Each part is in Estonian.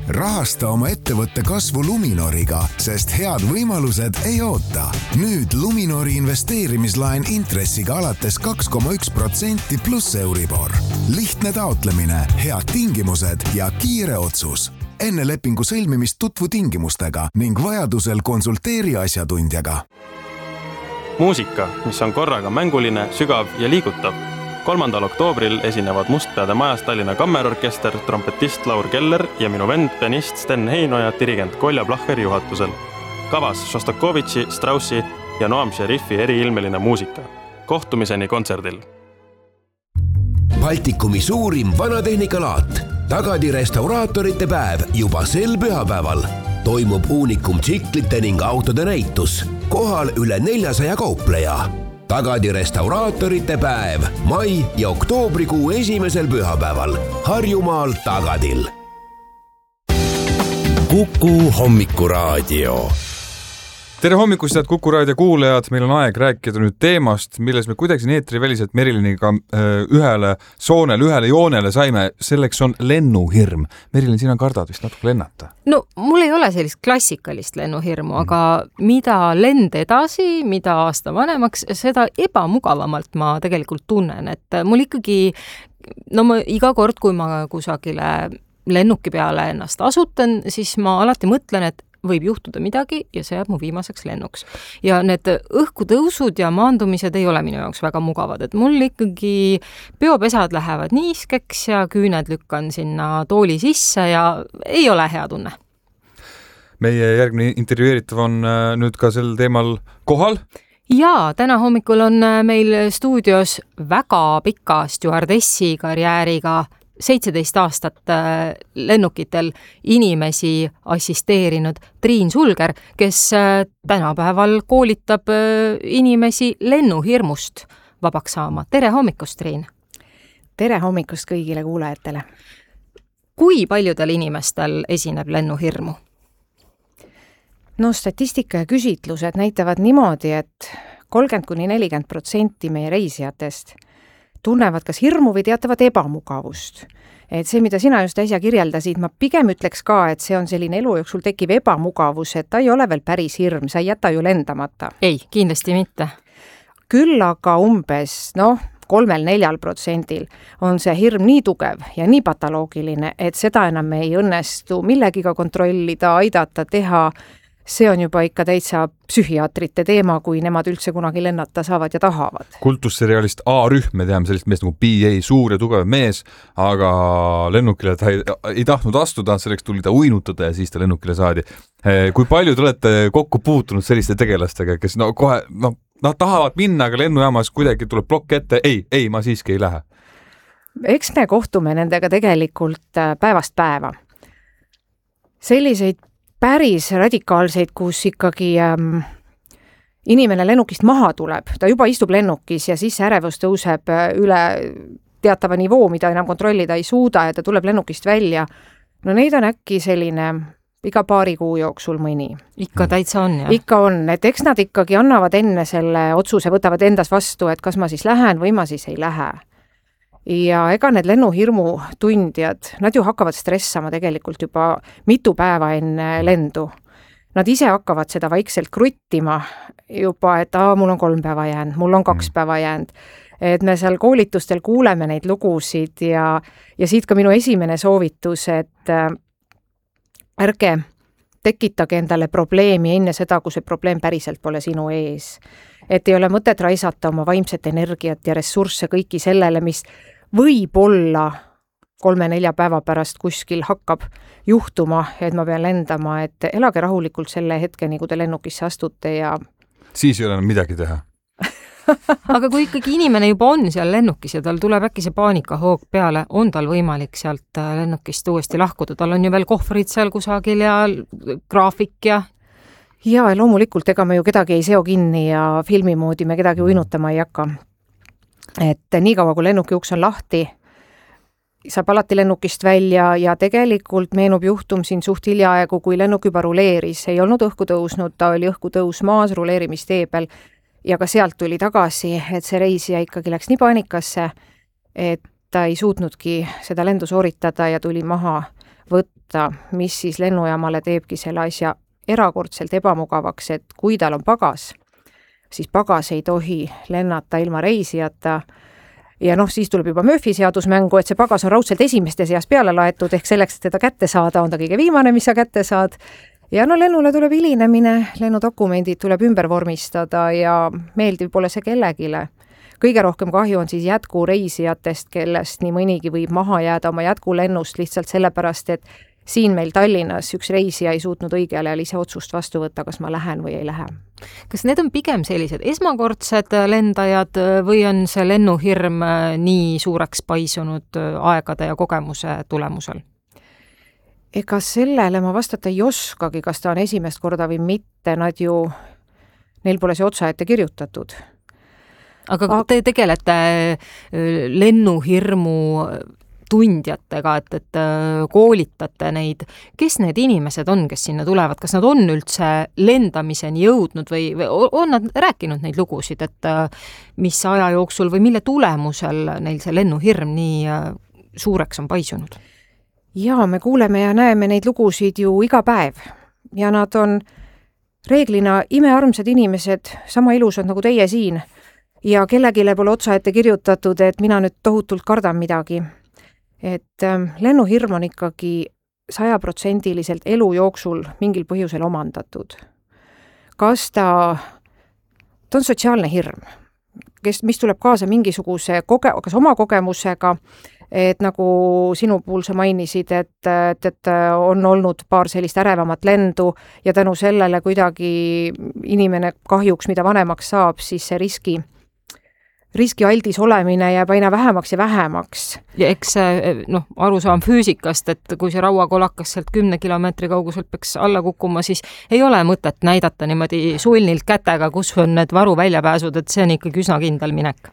Rahasta oma ettevõtte kasvu Luminoriga, sest head võimalused ei oota. Nüüd Luminori investeerimislaen intressiga alates 2,1% pluss Euribor. Lihtne taotlemine, head tingimused ja kiire otsus. Enne lepingu sõlmimist tutvu tingimustega ning vajadusel konsulteeri asjatundjaga. Muusika, mis on korraga mänguline, sügav ja liigutav. 3. oktoobril esinevad Mustpeade majas Tallinna Kammerorkester, trompetist Laur Keller ja minu vend, pianist Sten Heino ja dirigent Kolja Plahher juhatusel. Kavas Šostakovitši, Straussi ja Noam Šerifi eriilmeline muusika. Kohtumiseni kontserdil. Baltikumi suurim vanatehnikalaat. Tagadi restauraatorite päev juba sel pühapäeval. Toimub Unicum tsiklite ning autode näitus. Kohal üle 400 kaupleja. Tagadi restauraatorite päev mai ja oktoobrikuu esimesel pühapäeval. Harjumaal Tagadil. Kuku hommikuraadio. Tere hommikust, head Kuku raadio kuulajad. Meil on aeg rääkida nüüd teemast, milles me kuidagi eetriväliselt Meriliniga ühele joonele saime. Selleks on lennuhirm. Merilin, sina kardad vist natuke lennata? No, mul ei ole sellist klassikalist lennuhirmu, aga mida lend edasi, mida aasta vanemaks, seda ebamugavamalt ma tegelikult tunnen. Et mul ikkagi, ma iga kord, kui ma kusagile lennuki peale ennast asutan, siis ma alati mõtlen, et võib juhtuda midagi ja see jääb mu viimaseks lennuks. Ja need õhkutõusud ja maandumised ei ole minu jaoks väga mugavad, et mul ikkagi peopesad lähevad niiskeks ja küüned lükkan sinna tooli sisse ja ei ole hea tunne. Meie järgmine intervjueeritav on nüüd ka sel teemal kohal. Ja täna hommikul on meil stuudios väga pika stjuardessi karjääriga 17 aastat lennukitel inimesi assisteerinud Triin Sulger, kes tänapäeval koolitab inimesi lennuhirmust vabaks saama. Tere hommikust, Triin! Tere hommikust kõigile kuulajatele! Kui paljudel inimestel esineb lennuhirmu? No statistika ja küsitlused näitavad niimoodi, et 30–40% meie reisijatest tunnevad kas hirmu või teatavat ebamugavust. Et see, mida sina just äsja kirjeldasid, ma pigem ütleks ka, et see on selline elu jooksul tekkiv ebamugavus, et ta ei ole veel päris hirm, sa ei jäta ju lendamata. Ei, kindlasti mitte. Küll aga umbes 3–4% on see hirm nii tugev ja nii patoloogiline, et seda enam ei õnnestu millegiga kontrollida, aidata, teha. See on juba ikka täitsa psühhiaatrite teema, kui nemad üldse kunagi lennata saavad ja tahavad. Kultusseriaalist A-rühm, me teame sellist meest nagu B.A. suur ja tugev mees, aga lennukile ta ei tahtnud astuda, selleks tuli ta uinutada ja siis ta lennukile saadi. Kui palju te olete kokku puutunud selliste tegelastega, kes kohe tahavad minna, aga lennujaamas kuidagi tuleb plokk ette, ei, ma siiski ei lähe? Eks me kohtume nendega tegelikult päevast päeva. Selliseid päris radikaalseid, kus ikkagi inimene lennukist maha tuleb, ta juba istub lennukis ja siis ärevus tõuseb üle teatava nivoo, mida enam kontrollida ei suuda ja ta tuleb lennukist välja. No neid on äkki selline iga paari kuu jooksul mõni. Ikka täitsa on, jah? Ikka on, et eks nad ikkagi annavad enne selle otsuse, võtavad endas vastu, et kas ma siis lähen või ma siis ei lähe. Ja ega need lennuhirmu tundjad, nad ju hakkavad stressama tegelikult juba mitu päeva enne lendu. Nad ise hakkavad seda vaikselt kruttima juba, et mul on 3 päeva jäänud, mul on 2 päeva jäänud. Et me seal koolitustel kuuleme neid lugusid ja siit ka minu esimene soovitus, et ärge tekitage endale probleemi enne seda, kui see probleem päriselt pole sinu ees. Et ei ole mõtet raisata oma vaimset energiat ja ressursse kõiki sellele, mis võib-olla 3–4 päeva pärast kuskil hakkab juhtuma, et ma pean lendama, et elage rahulikult selle hetkeni, kui te lennukisse astute ja siis ei ole enam midagi teha. Aga kui ikkagi inimene juba on seal lennukis ja tal tuleb äkki see paanikahoog peale, on tal võimalik sealt lennukist uuesti lahkuda? Tal on ju veel kohvrid seal kusagil ja graafik ja... Ja loomulikult, ega me ju kedagi ei seo kinni ja filmi moodi me kedagi uinutama ei hakka. Et nii kaua, kui lennuki uks on lahti, saab alati lennukist välja ja tegelikult meenub juhtum siin suht hiljaaegu, kui lennuk juba ruleeris, ei olnud õhku tõusnud, ta oli õhku tõus maas ruleerimistee peal ja ka sealt tuli tagasi, et see reisija ikkagi läks nii paanikasse, et ta ei suutnudki seda lendu sooritada ja tuli maha osta, mis siis lennujaamale teebki selle asja erakordselt ebamugavaks, et kui tal on pagas, siis pagas ei tohi lennata ilma reisijata. Ja siis tuleb juba Murphy seadus mängu, et see pagas on raudselt esimeste seas peale laetud, ehk selleks, et teda kätte saada, on ta kõige viimane, mis sa kätte saad. Ja lennule tuleb hilinemine, lennudokumendid tuleb ümber vormistada ja meeldiv pole see kellegile. Kõige rohkem kahju on siis jätkureisijatest, kellest nii mõnigi võib maha jääda oma jätkulennust lihtsalt sellepärast, et siin meil Tallinnas üks reisija ei suutnud õigel ajal ise otsust vastu võtta, kas ma lähen või ei lähe. Kas need on pigem sellised esmakordsed lendajad või on see lennuhirm nii suureks paisunud aegade ja kogemuse tulemusel? Ega sellele ma vastata ei oskagi, kas ta on esimest korda või mitte, neil pole see otsa ette kirjutatud. Aga te tegelete lennuhirmu tundjatega, et koolitate neid. Kes need inimesed on, kes sinna tulevad? Kas nad on üldse lendamiseni jõudnud või on nad rääkinud neid lugusid, et mis aja jooksul või mille tulemusel neil see lennuhirm nii suureks on paisunud? Jaa, me kuuleme ja näeme neid lugusid ju iga päev ja nad on reeglina imearmsad inimesed, sama ilusad nagu teie siin ja kellegile pole otsa ette kirjutatud, et mina nüüd tohutult kardan midagi. Et lennuhirm on ikkagi 100% elu jooksul mingil põhjusel omandatud. Kas ta on sotsiaalne hirm, mis tuleb kaasa mingisuguse kas oma kogemusega, et nagu sinu puhul sa mainisid, et on olnud paar sellist ärevamat lendu ja tänu sellele kuidagi inimene kahjuks, mida vanemaks saab, siis see riskialdis olemine jääb aina vähemaks ja vähemaks. Ja eks arusaam füüsikast, et kui see rauakolakas sealt 10 kilomeetri kauguselt peaks alla kukkuma, siis ei ole mõtet näidata niimoodi sulnilt kätega, kus on need varu väljapääsud, et see on ikkagi üsna kindel minek.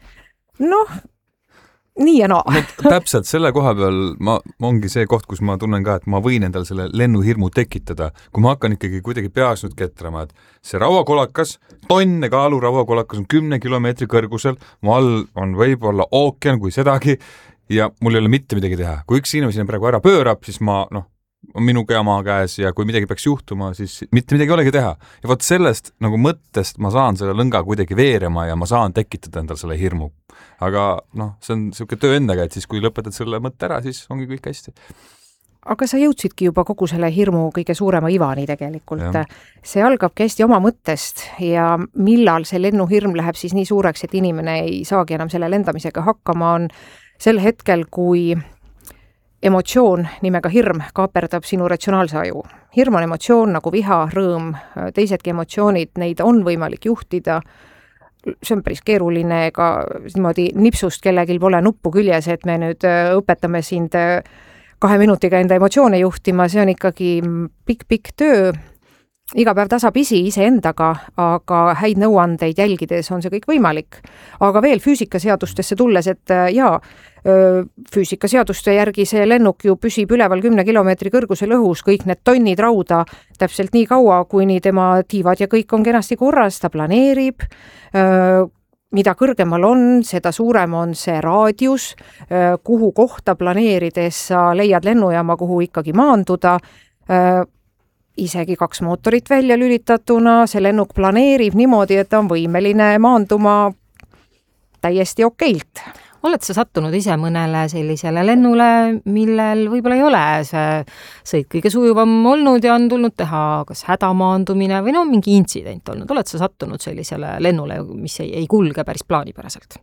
Nii ja naa. Täpselt selle koha peal ongi see koht, kus ma tunnen ka, et ma võin endal selle lennuhirmu tekitada, kui ma hakkan ikkagi kuidagi peas nüüd ketrama, et see rauakolakas, tonne kaalu rauakolakas on 10 kilomeetri kõrgusel, mu all on võib-olla ookean kui sedagi ja mul ei ole mitte midagi teha. Kui üks inimene praegu ära pöörab, siis on minu käemaa käes ja kui midagi peaks juhtuma, siis mitte midagi olegi teha. Ja võt sellest mõttest ma saan selle lõnga kuidagi veerema ja ma saan tekitada endal selle hirmu. Aga see on selline töö endaga, et siis kui lõpetad selle mõtte ära, siis ongi kõik hästi. Aga sa jõudsidki juba kogu selle hirmu kõige suurema ivani tegelikult. Ja. See algabki hästi oma mõttest ja millal see lennuhirm läheb siis nii suureks, et inimene ei saagi enam selle lendamisega hakkama, on sel hetkel, kui emotsioon nimega hirm kaaperdab sinu ratsionaalse aju. Hirm on emotsioon nagu viha, rõõm, teisedki emotsioonid, neid on võimalik juhtida. See on päris keeruline, ega niimoodi nipsust kellelgi pole nuppu küljes, et me nüüd õpetame sind 2 minutiga enda emotsioone juhtima, see on ikkagi pikk töö. Iga päev tasapisi iseendaga, aga häid nõuandeid jälgides on see kõik võimalik. Aga veel füüsikaseadustesse tulles, et füüsikaseaduste järgi see lennuk ju püsib üleval 10 kilomeetri kõrgusel õhus, kõik need tonnid rauda täpselt nii kaua, kuni tema tiivad ja kõik on kenasti korras, ta planeerib, mida kõrgemal on, seda suurem on see raadius, kuhu kohta planeerides sa leiad lennujaama, kuhu ikkagi maanduda, isegi 2 mootorit välja lülitatuna, see lennuk planeerib niimoodi, et ta on võimeline maanduma täiesti okeilt. Oled sa sattunud ise mõnele sellisele lennule, millel võib-olla ei ole see sõit kõige sujuvam olnud ja on tulnud teha kas hädamaandumine või mingi intsident olnud? Oled sa sattunud sellisele lennule, mis ei kulge päris plaanipäraselt?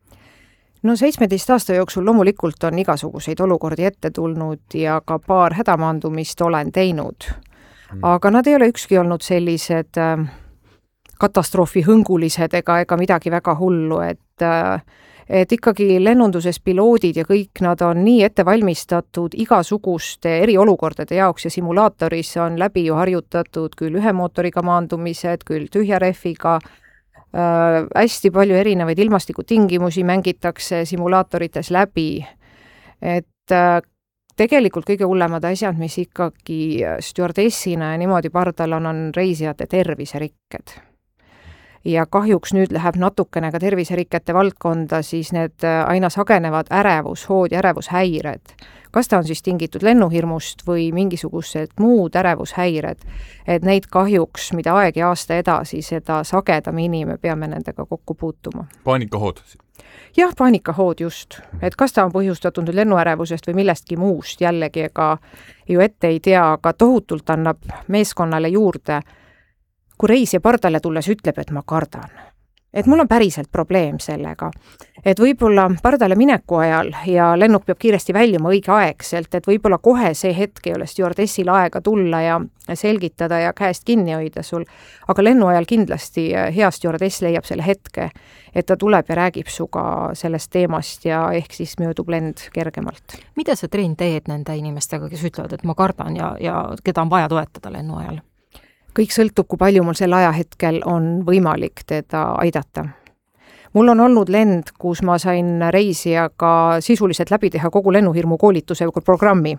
17 aasta jooksul loomulikult on igasuguseid olukordi ette tulnud ja ka paar hädamaandumist olen teinud. Aga nad ei ole ükski olnud sellised katastroofihõngulised ega midagi väga hullu, et ikkagi lennunduses piloodid ja kõik nad on nii ette valmistatud igasuguste eriolukordade jaoks ja simulaatoris on läbi ju harjutatud küll ühe mootoriga maandumised, küll tühja rehviga, hästi palju erinevaid ilmastikutingimusi mängitakse simulaatorites läbi, et tegelikult kõige hullemad asjad, mis ikkagi stjuardessina ja niimoodi pardal on reisijate terviserikked. ja kahjuks nüüd läheb natukene ka terviserikete valdkonda, siis need aina sagenevad ärevushood ja ärevushäired. Kas ta on siis tingitud lennuhirmust või mingisugused muud ärevushäired, et neid kahjuks, mida aeg ja aasta edasi, seda sagedamini me peame nendega kokku puutuma. Paanikahood? Jah, paanikahood just. Et kas ta on põhjustatud nüüd lennuärevusest või millestki muust, jällegi ega ju ette ei tea, aga tohutult annab meeskonnale juurde, kui reisija pardale tulles ütleb, et ma kardan. Et mul on päriselt probleem sellega, et võib-olla pardale mineku ajal ja lennuk peab kiiresti väljuma õigeaegselt, et võib-olla kohe see hetk ei ole stjuardessil aega tulla ja selgitada ja käest kinni hoida sul, aga lennu ajal kindlasti hea stjuardess leiab selle hetke, et ta tuleb ja räägib suga sellest teemast ja ehk siis möödub lend kergemalt. Mida sa, Triin, teed nende inimestega, kes ütlevad, et ma kardan ja keda on vaja toetada lennu ajal? Kõik sõltub, kui palju mul sel ajahetkel on võimalik teda aidata. Mul on olnud lend, kus ma sain reisijaga sisuliselt läbi teha kogu lennuhirmu koolituse programmi.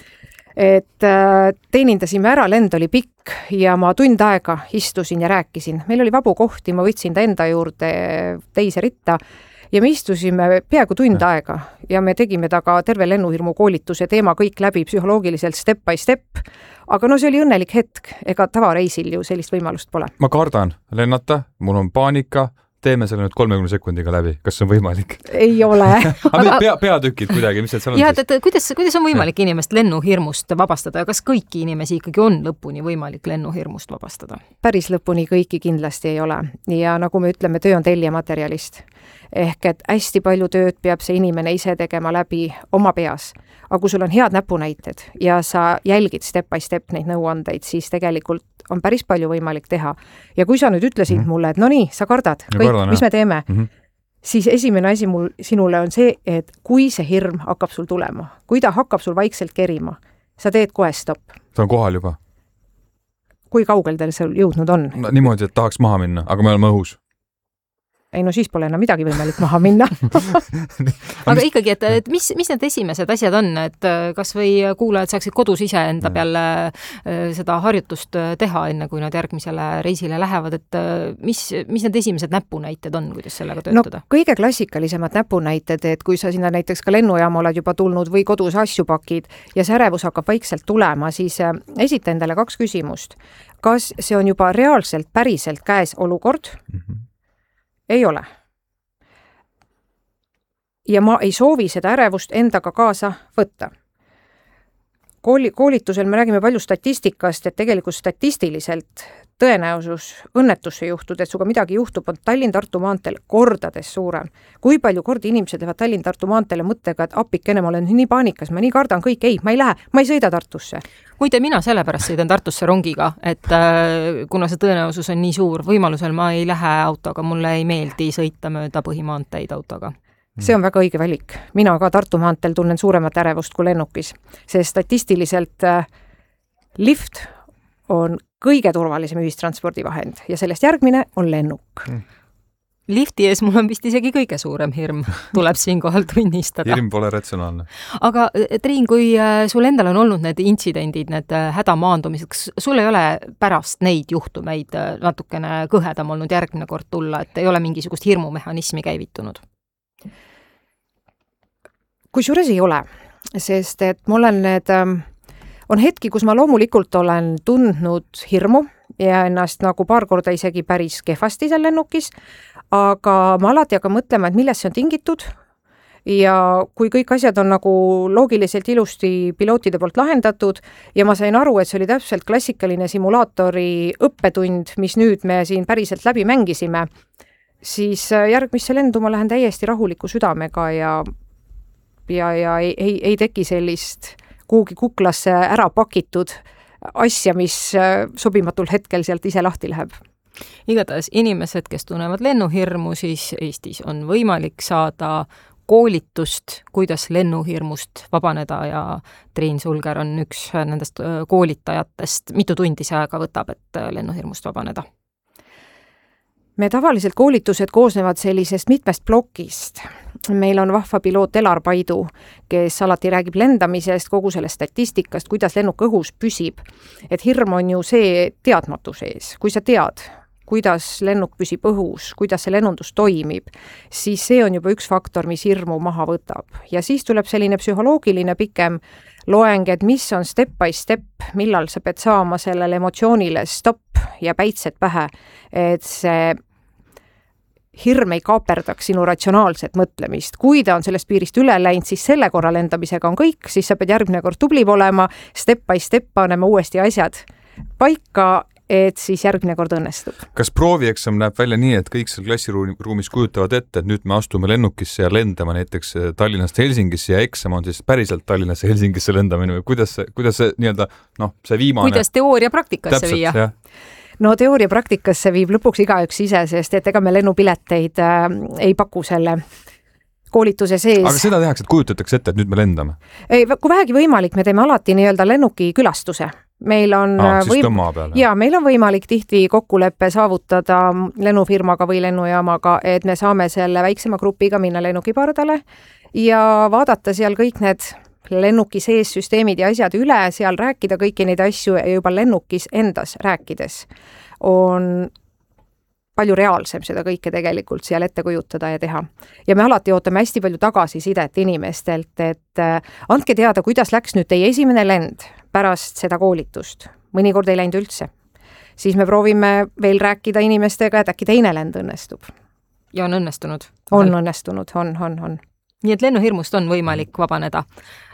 Et teenindasime ära, lend oli pikk ja ma tund aega istusin ja rääkisin. Meil oli vabu kohti, ma võtsin ta enda juurde teise ritta ja me istusime peaaegu tund aega ja me tegime taga terve lennuhirmu koolituse teema kõik läbi psühholoogiliselt step by step, aga no see oli õnnelik hetk, ega tavareisil ju sellist võimalust pole. Ma kardan lennata, mul on paanika, teeme selle nüüd 30 sekundiga läbi, kas see on võimalik? Ei ole. Aga peatükid kuidagi, mis seal on ja, siis? Kuidas on võimalik inimest lennuhirmust vabastada ja kas kõiki inimesi ikkagi on lõpuni võimalik lennuhirmust vabastada? Päris lõpuni kõiki kindlasti ei ole ja nagu me ütleme, töö on tellijamaterjalist. Ehk et hästi palju tööd peab see inimene ise tegema läbi oma peas. Aga kui sul on head näpunäited ja sa jälgid step by step neid nõuandeid, siis tegelikult on päris palju võimalik teha. Ja kui sa nüüd ütlesid mulle, et no nii, sa kardad, kõik, mis me teeme, siis esimene asi mul sinule on see, et kui see hirm hakkab sul tulema, kui ta hakkab sul vaikselt kerima, sa teed kohe stopp. Ta on kohal juba. Kui kaugel teil seal jõudnud on? No, niimoodi, et tahaks maha minna, aga me oleme õhus. Ei no siis pole enam midagi võimalik maha minna. Aga ikkagi, et mis need esimesed asjad on, et kas või kuulajad saaksid kodus ise enda peale seda harjutust teha, enne kui nad järgmisele reisile lähevad, et mis need esimesed näpunäited on, kuidas sellega töötada? No kõige klassikalisemad näpunäited, et kui sa sinna näiteks ka lennujaama oled juba tulnud või kodus asju pakid ja see ärevus hakkab vaikselt tulema, siis esita endale 2 küsimust. Kas see on juba reaalselt päriselt käes olukord? Ei ole. Ja ma ei soovi seda ärevust endaga kaasa võtta. Koolitusel me räägime palju statistikast, et tegelikult statistiliselt tõenäosus õnnetusse juhtuda, et suga midagi juhtub, on Tallinn-Tartu maanteel kordades suurem. Kui palju kordi inimesed teevad Tallinn-Tartu maanteele mõttega, et appikene, ma olen nii paanikas, ma nii kardan kõik, ei, ma ei lähe, ma ei sõida Tartusse. Muide, mina sellepärast sõidan Tartusse rongiga, et kuna see tõenäosus on nii suur, võimalusel ma ei lähe autoga, mulle ei meeldi sõita mööda põhimaanteid autoga. See on väga õige valik. Mina ka Tartu maanteel tunnen suuremat ärevust kui lennukis, sest statistiliselt lift on kõige turvalisem ühistranspordivahend ja sellest järgmine on lennuk. Lifti ees mul on vist isegi kõige suurem hirm, tuleb siinkohal tunnistada. Hirm pole ratsionaalne. Aga Triin, kui sul endal on olnud need intsidendid, need hädamaandumiseks, sul ei ole pärast neid juhtumeid natukene kõhedam olnud järgmine kord tulla, et ei ole mingisugust hirmumehhanismi käivitunud? Kusjuures ei ole, sest et mul on need... On hetki, kus ma loomulikult olen tundnud hirmu ja ennast nagu paar korda isegi päris kehvasti seal lennukis, aga ma alati hakkan mõtlema, et millest see on tingitud ja kui kõik asjad on nagu loogiliselt ilusti pilootide poolt lahendatud ja ma sain aru, et see oli täpselt klassikaline simulaatori õppetund, mis nüüd me siin päriselt läbi mängisime, siis järgmisse lendu ma lähen täiesti rahuliku südamega ja ei teki sellist kuhugi kuklasse ära pakitud asja, mis sobimatul hetkel sealt ise lahti läheb. Igatahes inimesed, kes tunnevad lennuhirmu, siis Eestis on võimalik saada koolitust, kuidas lennuhirmust vabaneda ja Triin Sulger on üks nendest koolitajatest. Mitu tundi see aega võtab, et lennuhirmust vabaneda? Me tavaliselt koolitused koosnevad sellisest mitmest plokist. Meil on vahva piloot Elar Paidu, kes alati räägib lendamisest, kogu sellest statistikast, kuidas lennuk õhus püsib. Et hirm on ju see teadmatu sees. Kui sa tead, kuidas lennuk püsib õhus, kuidas see lennundus toimib, siis see on juba üks faktor, mis hirmu maha võtab. Ja siis tuleb selline psühholoogiline pikem loeng, et mis on step by step, millal sa pead saama sellele emotsioonile stopp ja päitsed pähe, et see hirm ei kaaperdaks sinu ratsionaalset mõtlemist. Kui ta on sellest piirist üle läinud, siis selle korra lendamisega on kõik, siis sa pead järgmine kord tublim olema, step by step paneme uuesti asjad paika, et siis järgmine kord õnnestub. Kas proovieksam näeb välja nii, et kõik seal klassiruumis kujutavad ette, et nüüd me astume lennukisse ja lendame näiteks Tallinnast Helsingisse ja eksam on siis päriselt Tallinnast Helsingisse lendamine või kuidas see nii-öelda, see viimane... Kuidas teooria praktikasse viia? No teooria praktikasse viib lõpuks igaüks ise, sest et ega me lennupileteid ei paku selle koolituse sees. Aga seda tehakse, et kujutatakse ette, et nüüd me lendame? Ei, kui vähegi võimalik, me teeme alati nii-öelda lennuki külastuse. Meil on, meil on võimalik tihti kokkuleppe saavutada lennufirmaga või lennujaamaga, et me saame selle väiksema grupiga minna lennukipardale ja vaadata seal kõik need lennuki sees süsteemid ja asjad üle, seal rääkida kõiki neid asju ja juba lennukis endas rääkides on palju reaalsem seda kõike tegelikult seal ette kujutada ja teha. Ja me alati ootame hästi palju tagasisidet inimestelt, et andke teada, kuidas läks nüüd teie esimene lend pärast seda koolitust. Mõnikord ei läinud üldse. Siis me proovime veel rääkida inimestega, et äkki teine lend õnnestub. Ja on õnnestunud? On õnnestunud, on. Nii et lennuhirmust on võimalik vabaneda.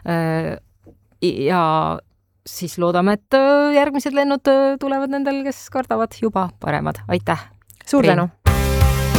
Ja siis loodame, et järgmised lennud tulevad nendel, kes kardavad juba paremad. Aitäh! Suur tänu!